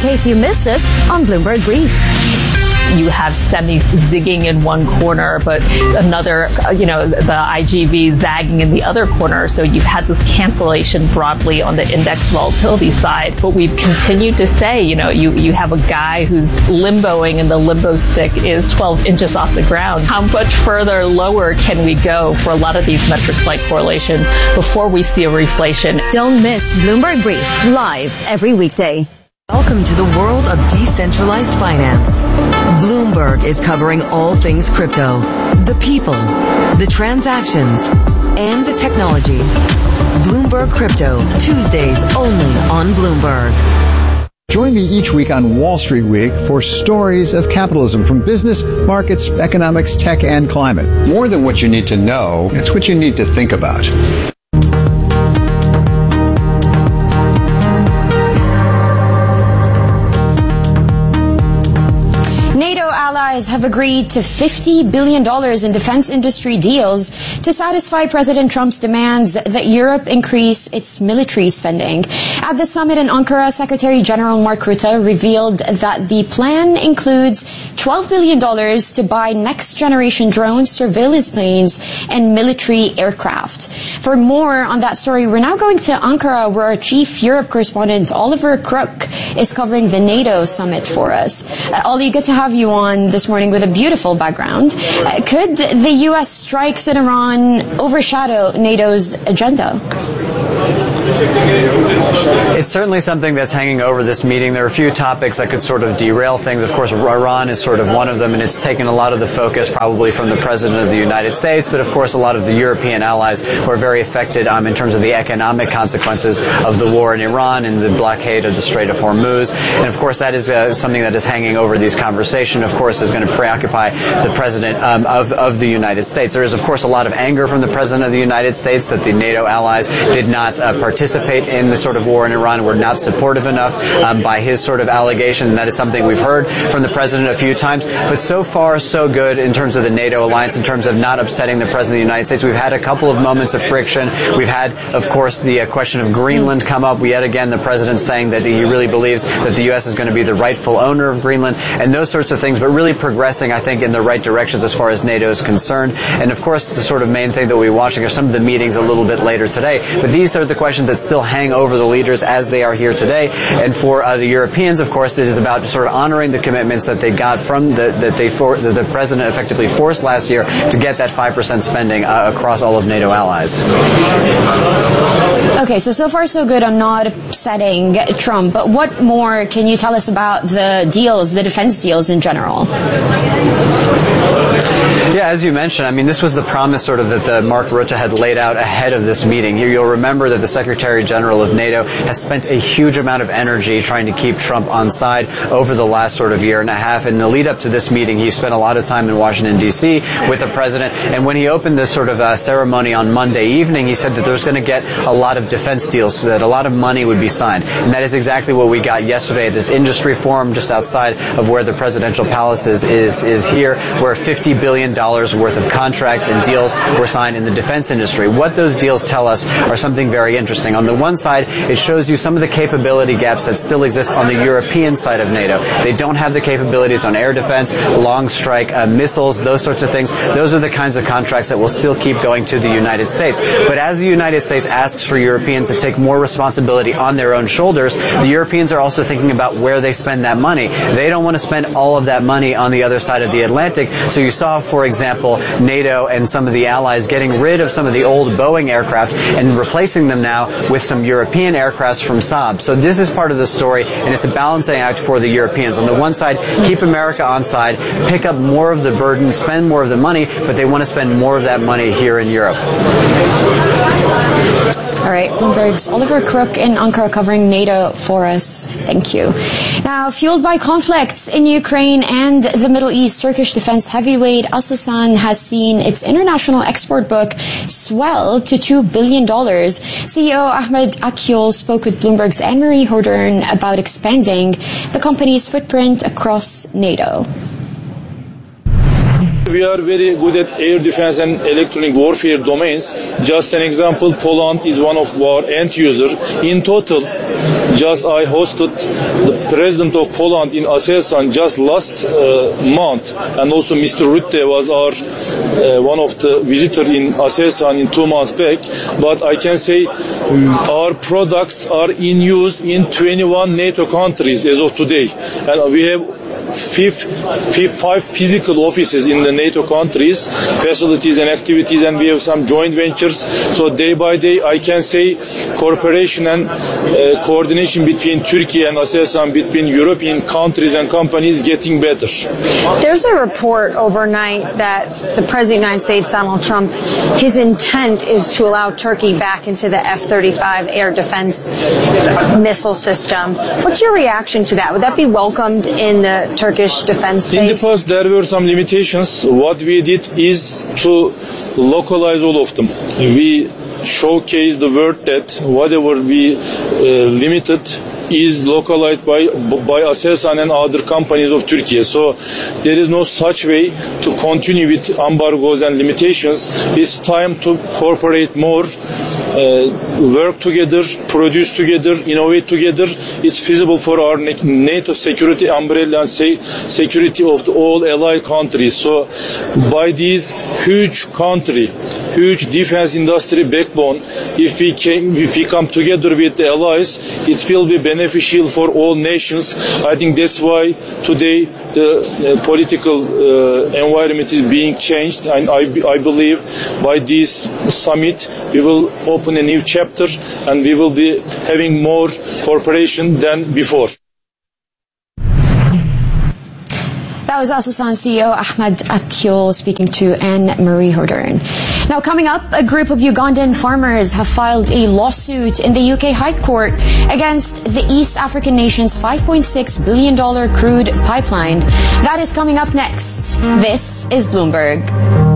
case you missed it on Bloomberg Brief. You have semis zigging in one corner, but another, the IGV zagging in the other corner. So you've had this cancellation broadly on the index volatility side. But we've continued to say, you have a guy who's limboing and the limbo stick is 12 inches off the ground. How much further lower can we go for a lot of these metrics like correlation before we see a reflation? Don't miss Bloomberg Brief, live every weekday. Welcome to the world of decentralized finance. Bloomberg is covering all things crypto, the people, the transactions, and the technology. Bloomberg Crypto, Tuesdays only on Bloomberg. Join me each week on Wall Street Week for stories of capitalism from business, markets, economics, tech, and climate. More than what you need to know, it's what you need to think about. Have agreed to $50 billion in defense industry deals to satisfy President Trump's demands that Europe increase its military spending. At the summit in Ankara, Secretary General Mark Rutte revealed that the plan includes $12 billion to buy next-generation drones, surveillance planes, and military aircraft. For more on that story, we're now going to Ankara, where our chief Europe correspondent, Oliver Crook, is covering the NATO summit for us. Ollie, good to have you on this morning with a beautiful background. Could the U.S. strikes in Iran overshadow NATO's agenda? It's certainly something that's hanging over this meeting. There are a few topics that could sort of derail things. Of course, Iran is sort of one of them, and it's taken a lot of the focus probably from the President of the United States, but of course a lot of the European allies who are very affected in terms of the economic consequences of the war in Iran and the blockade of the Strait of Hormuz. And of course that is something that is hanging over these conversations, of course, is going to preoccupy the President of the United States. There is, of course, a lot of anger from the President of the United States that the NATO allies did not participate in the sort of war in Iran, were not supportive enough by his sort of allegation. And that is something we've heard from the President a few times. But so far, so good in terms of the NATO alliance, in terms of not upsetting the President of the United States. We've had a couple of moments of friction. We've had, of course, the question of Greenland come up. Yet again, the President saying that he really believes that the U.S. is going to be the rightful owner of Greenland and those sorts of things, but really progressing, I think, in the right directions as far as NATO is concerned. And, of course, the sort of main thing that we're watching are some of the meetings a little bit later today. But these are the questions that still hang over the leaders as they are here today. And for the Europeans, of course, it is about sort of honoring the commitments that they got from that the President effectively forced last year to get that 5% spending across all of NATO allies. Okay, so far so good on not upsetting Trump, but what more can you tell us about the deals, the defense deals in general? Yeah, as you mentioned, I mean, this was the promise sort of that Mark Rutte had laid out ahead of this meeting. Here you'll remember that the Secretary General of NATO has spent a huge amount of energy trying to keep Trump on side over the last sort of year and a half. In the lead up to this meeting, he spent a lot of time in Washington, D.C. with the President. And when he opened this sort of ceremony on Monday evening, he said that there's going to get a lot of defense deals, so that a lot of money would be signed. And that is exactly what we got yesterday at this industry forum just outside of where the presidential palace is here, where $50 billion worth of contracts and deals were signed in the defense industry. What those deals tell us are something very interesting. On the one side, it shows you some of the capability gaps that still exist on the European side of NATO. They don't have the capabilities on air defense, long strike missiles, those sorts of things. Those are the kinds of contracts that will still keep going to the United States. But as the United States asks for Europeans to take more responsibility on their own shoulders, the Europeans are also thinking about where they spend that money. They don't want to spend all of that money on the other side of the Atlantic. So you saw, for example, NATO and some of the allies getting rid of some of the old Boeing aircraft and replacing them now with some European aircraft from Saab. So this is part of the story, and it's a balancing act for the Europeans. On the one side, keep America on side, pick up more of the burden, spend more of the money, but they want to spend more of that money here in Europe. All right, Bloomberg's Oliver Crook in Ankara covering NATO for us. Thank you. Now, fueled by conflicts in Ukraine and the Middle East, Turkish defense heavyweight Aselsan has seen its international export book swell to $2 billion. CEO Ahmed Akyol spoke with Bloomberg's Anne-Marie Hodern about expanding the company's footprint across NATO. We are very good at air defense and electronic warfare domains. Just an example, Poland is one of our end users. In total, Just I hosted the president of Poland in Aselsan just last month, and also Mr. Rutte was our one of the visitor in Aselsan in 2 months back. But I can say our products are in use in 21 NATO countries as of today, and we have 5 physical offices in the NATO countries, facilities and activities, and we have some joint ventures. So day by day, I can say cooperation and coordination between Turkey and Aselsan, between European countries and companies, getting better. There's a report overnight that the President of the United States, Donald Trump, his intent is to allow Turkey back into the F-35 air defense missile system. What's your reaction to that? Would that be welcomed in the Turkish defense space? In the past, there were some limitations. What we did is to localize all of them. We showcased the word that whatever we limited is localized by Aselsan and other companies of Turkey. So there is no such way to continue with embargoes and limitations. It's time to cooperate more, work together, produce together, innovate together. It's feasible for our NATO security umbrella and security of the all allied countries. So by these huge defense industry backbone, if we come together with the allies, it will be beneficial for all nations. I think that's why today the political environment is being changed, and I believe by this summit we will open a new chapter and we will be having more cooperation than before. That was Aselsan CEO Ahmed Akyol speaking to Anne-Marie Hodern. Now, coming up, a group of Ugandan farmers have filed a lawsuit in the UK High Court against the East African nation's $5.6 billion crude pipeline. That is coming up next. This is Bloomberg.